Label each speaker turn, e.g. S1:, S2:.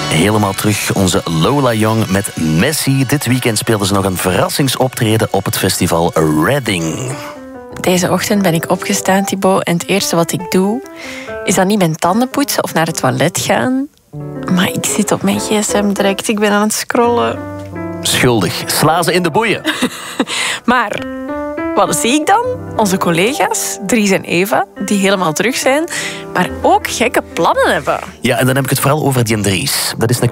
S1: Helemaal terug, onze Lola Young met Messi. Dit weekend speelden ze nog een verrassingsoptreden op het festival Reading.
S2: Deze ochtend ben ik opgestaan, Thibaut, en het eerste wat ik doe is dan niet mijn tanden poetsen of naar het toilet gaan. Maar ik zit op mijn gsm direct, ik ben aan het scrollen.
S1: Schuldig, sla ze in de boeien.
S2: Maar wat zie ik dan? Onze collega's, Dries en Eva, die helemaal terug zijn, maar ook gekke plannen hebben.
S1: Ja, en dan heb ik het vooral over die Dries. Dat is een